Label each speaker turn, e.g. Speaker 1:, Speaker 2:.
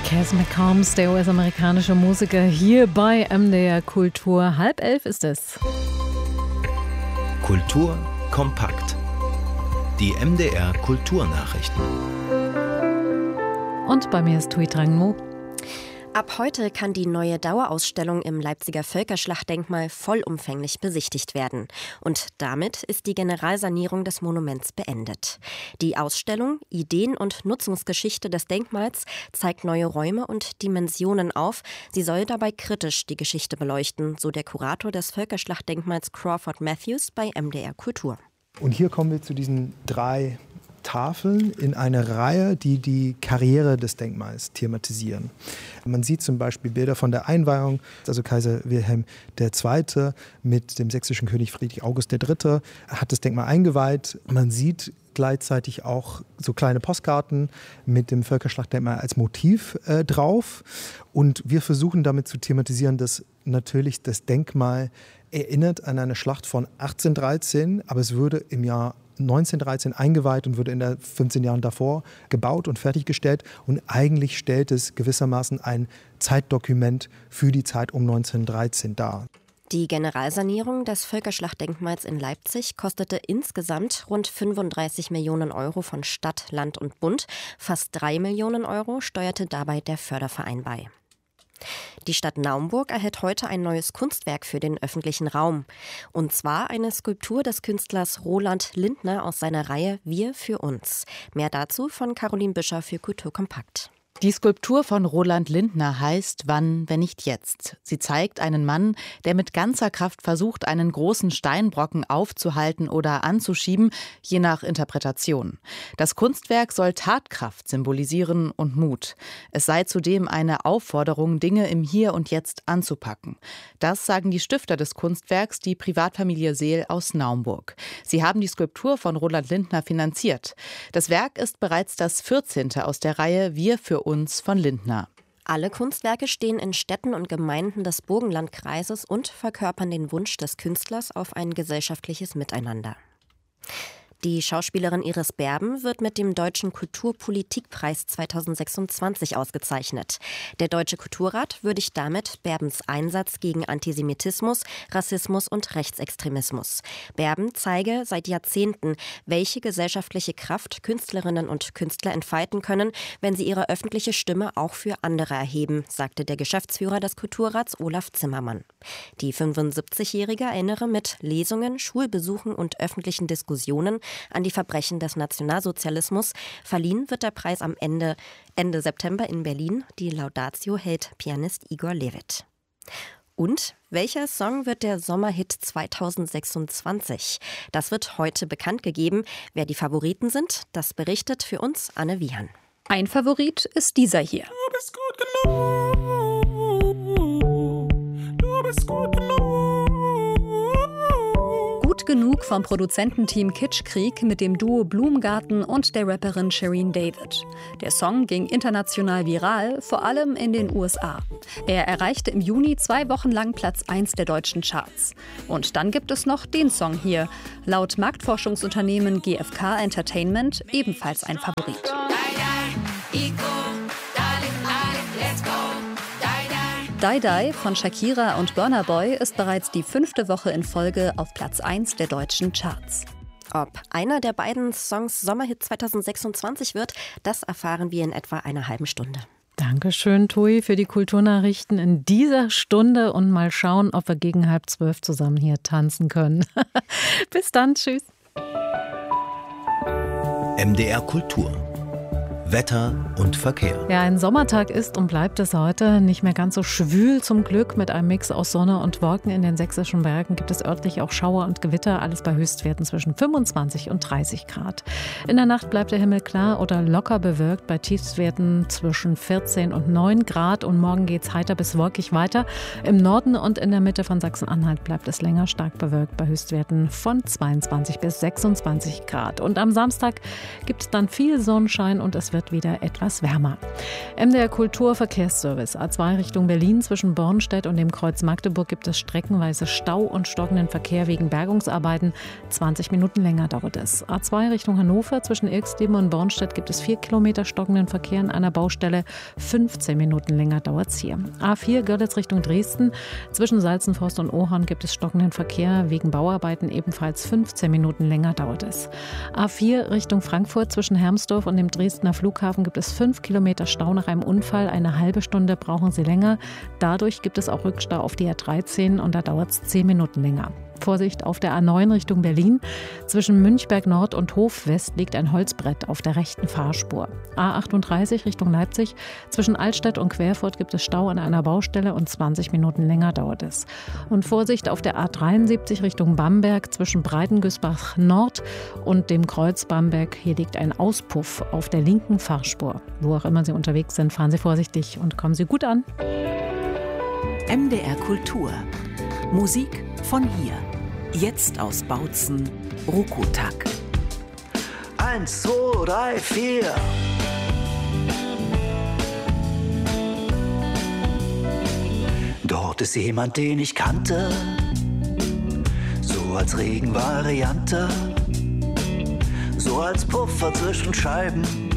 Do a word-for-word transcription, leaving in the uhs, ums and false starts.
Speaker 1: Cass McCombs, der U S-amerikanische Musiker, hier bei M D R Kultur. Halb elf ist es.
Speaker 2: Kultur kompakt. Die M D R Kulturnachrichten.
Speaker 1: Und bei mir ist Tui Trang.
Speaker 3: Ab heute kann die neue Dauerausstellung im Leipziger Völkerschlachtdenkmal vollumfänglich besichtigt werden. Und damit ist die Generalsanierung des Monuments beendet. Die Ausstellung Ideen und Nutzungsgeschichte des Denkmals zeigt neue Räume und Dimensionen auf. Sie soll dabei kritisch die Geschichte beleuchten, so der Kurator des Völkerschlachtdenkmals Crawford Matthews bei M D R Kultur.
Speaker 4: Und hier kommen wir zu diesen drei Tafeln in einer Reihe, die die Karriere des Denkmals thematisieren. Man sieht zum Beispiel Bilder von der Einweihung, also Kaiser Wilhelm der Zweite mit dem sächsischen König Friedrich August der Dritte hat das Denkmal eingeweiht. Man sieht gleichzeitig auch so kleine Postkarten mit dem Völkerschlachtdenkmal als Motiv äh, drauf. Und wir versuchen damit zu thematisieren, dass natürlich das Denkmal erinnert an eine Schlacht von achtzehnhundertdreizehn, aber es wurde im Jahr neunzehnhundertdreizehn eingeweiht und wurde in den fünfzehn Jahren davor gebaut und fertiggestellt. Und eigentlich stellt es gewissermaßen ein Zeitdokument für die Zeit um neunzehnhundertdreizehn dar.
Speaker 3: Die Generalsanierung des Völkerschlachtdenkmals in Leipzig kostete insgesamt rund fünfunddreißig Millionen Euro von Stadt, Land und Bund. Fast drei Millionen Euro steuerte dabei der Förderverein bei. Die Stadt Naumburg erhält heute ein neues Kunstwerk für den öffentlichen Raum. Und zwar eine Skulptur des Künstlers Roland Lindner aus seiner Reihe Wir für uns. Mehr dazu von Caroline Büscher für Kultur Kompakt.
Speaker 5: Die Skulptur von Roland Lindner heißt Wann, wenn nicht jetzt. Sie zeigt einen Mann, der mit ganzer Kraft versucht, einen großen Steinbrocken aufzuhalten oder anzuschieben, je nach Interpretation. Das Kunstwerk soll Tatkraft symbolisieren und Mut. Es sei zudem eine Aufforderung, Dinge im Hier und Jetzt anzupacken. Das sagen die Stifter des Kunstwerks, die Privatfamilie Seel aus Naumburg. Sie haben die Skulptur von Roland Lindner finanziert. Das Werk ist bereits das vierzehnte aus der Reihe Wir für uns von Lindner.
Speaker 3: Alle Kunstwerke stehen in Städten und Gemeinden des Burgenlandkreises und verkörpern den Wunsch des Künstlers auf ein gesellschaftliches Miteinander. Die Schauspielerin Iris Berben wird mit dem Deutschen Kulturpolitikpreis zweitausendsechsundzwanzig ausgezeichnet. Der Deutsche Kulturrat würdigt damit Berbens Einsatz gegen Antisemitismus, Rassismus und Rechtsextremismus. Berben zeige seit Jahrzehnten, welche gesellschaftliche Kraft Künstlerinnen und Künstler entfalten können, wenn sie ihre öffentliche Stimme auch für andere erheben, sagte der Geschäftsführer des Kulturrats Olaf Zimmermann. Die fünfundsiebzigjährige erinnere mit Lesungen, Schulbesuchen und öffentlichen Diskussionen an die Verbrechen des Nationalsozialismus. Verliehen wird der Preis am Ende, Ende September in Berlin. Die Laudatio hält Pianist Igor Levit. Und welcher Song wird der Sommerhit zweitausendsechsundzwanzig? Das wird heute bekannt gegeben. Wer die Favoriten sind, das berichtet für uns Anne Wiehan.
Speaker 6: Ein Favorit ist dieser hier.
Speaker 7: Du bist gut genug. Du bist gut genug.
Speaker 6: Gut genug vom Produzententeam Kitschkrieg mit dem Duo Blumgarten und der Rapperin Shireen David. Der Song ging international viral, vor allem in den U S A. Er erreichte im Juni zwei Wochen lang Platz eins der deutschen Charts. Und dann gibt es noch den Song hier. Laut Marktforschungsunternehmen G F K Entertainment ebenfalls ein Favorit. Die Die von Shakira und Burna Boy ist bereits die fünfte Woche in Folge auf Platz eins der deutschen Charts.
Speaker 3: Ob einer der beiden Songs Sommerhit zweitausendsechsundzwanzig wird, das erfahren wir in etwa einer halben Stunde.
Speaker 1: Dankeschön, Tui, für die Kulturnachrichten in dieser Stunde und mal schauen, ob wir gegen halb zwölf zusammen hier tanzen können. Bis dann, tschüss.
Speaker 2: M D R Kultur. Wetter und Verkehr.
Speaker 1: Ja, ein Sommertag ist und bleibt es heute. Nicht mehr ganz so schwül zum Glück. Mit einem Mix aus Sonne und Wolken in den sächsischen Bergen gibt es örtlich auch Schauer und Gewitter. Alles bei Höchstwerten zwischen fünfundzwanzig und dreißig Grad. In der Nacht bleibt der Himmel klar oder locker bewölkt bei Tiefstwerten zwischen vierzehn und neun Grad. Und morgen geht es heiter bis wolkig weiter. Im Norden und in der Mitte von Sachsen-Anhalt bleibt es länger stark bewölkt bei Höchstwerten von zweiundzwanzig bis sechsundzwanzig Grad. Und am Samstag gibt es dann viel Sonnenschein und es wird wird wieder etwas wärmer. M D R Kulturverkehrsservice. A zwei Richtung Berlin zwischen Bornstedt und dem Kreuz Magdeburg gibt es streckenweise Stau und stockenden Verkehr wegen Bergungsarbeiten. zwanzig Minuten länger dauert es. A zwei Richtung Hannover zwischen Ilksleben und Bornstedt gibt es vier Kilometer stockenden Verkehr an einer Baustelle. fünfzehn Minuten länger dauert es hier. A vier Görlitz Richtung Dresden. Zwischen Salzenforst und Ohorn gibt es stockenden Verkehr. Wegen Bauarbeiten ebenfalls fünfzehn Minuten länger dauert es. A vier Richtung Frankfurt zwischen Hermsdorf und dem Dresdner Flughafen gibt es fünf Kilometer Stau nach einem Unfall. Eine halbe Stunde brauchen Sie länger. Dadurch gibt es auch Rückstau auf die A dreizehn und da dauert es zehn Minuten länger. Vorsicht auf der A neun Richtung Berlin. Zwischen Münchberg Nord und Hof West liegt ein Holzbrett auf der rechten Fahrspur. A achtunddreißig Richtung Leipzig. Zwischen Altstadt und Querfurt gibt es Stau an einer Baustelle und zwanzig Minuten länger dauert es. Und Vorsicht auf der A dreiundsiebzig Richtung Bamberg. Zwischen Breitengüßbach Nord und dem Kreuz Bamberg. Hier liegt ein Auspuff auf der linken Fahrspur. Wo auch immer Sie unterwegs sind, fahren Sie vorsichtig und kommen Sie gut an.
Speaker 8: M D R Kultur. Musik von hier. Jetzt aus Bautzen, Rukotak.
Speaker 9: Eins, zwei, drei, vier. Dort ist jemand, den ich kannte, so als Regenvariante, so als Puffer zwischen Scheiben.